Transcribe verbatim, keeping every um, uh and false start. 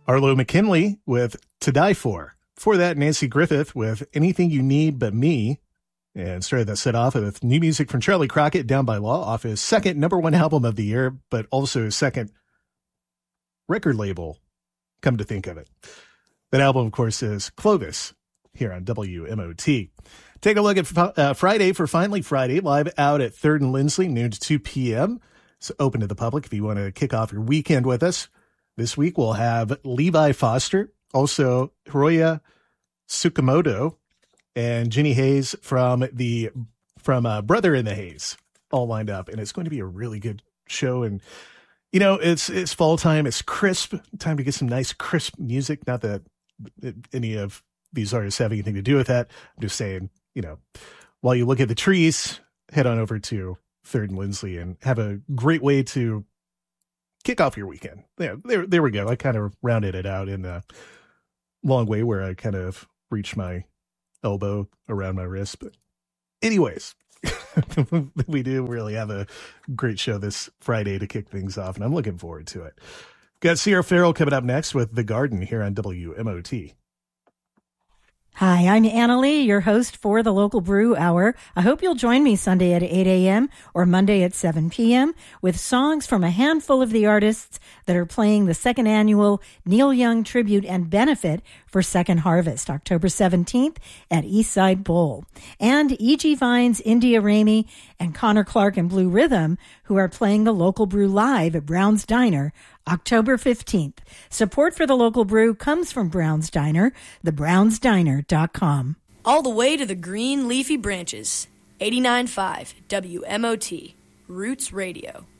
Arlo McKinley with To Die For. Before that, Nancy Griffith with Anything You Need But Me. And started that set off with new music from Charlie Crockett, Down by Law, off his second number one album of the year, but also his second record label, come to think of it. That album, of course, is Clovis, here on W M O T. Take a look at uh, Friday for Finally Friday, live out at third and Lindsley, noon to two p.m. It's open to the public if you want to kick off your weekend with us. This week we'll have Levi Foster, also Hiroya Tsukamoto, and Jenny Hayes from the from uh, Brother in the Haze, all lined up, and it's going to be a really good show. And you know, it's it's fall time, it's crisp, time to get some nice crisp music. Not that any of these artists have anything to do with that. I'm just saying, you know, while you look at the trees, head on over to Third and Lindsley and have a great way to kick off your weekend. There, there, there we go. I kind of rounded it out in a long way where I kind of reached my elbow around my wrist. But anyways, we do really have a great show this Friday to kick things off, and I'm looking forward to it. Got Sierra Farrell coming up next with The Garden here on W M O T. Hi, I'm Anna Lee, your host for the Local Brew Hour. I hope you'll join me Sunday at eight a.m. or Monday at seven p.m. with songs from a handful of the artists that are playing the second annual Neil Young Tribute and Benefit for Second Harvest, October seventeenth at Eastside Bowl. And E G. Vines, India Ramey, and Connor Clark and Blue Rhythm, who are playing the Local Brew live at Brown's Diner October fifteenth. Support for the Local Brew comes from Brown's Diner, the browns diner dot com. All the way to the green leafy branches. eighty-nine point five W M O T, Roots Radio.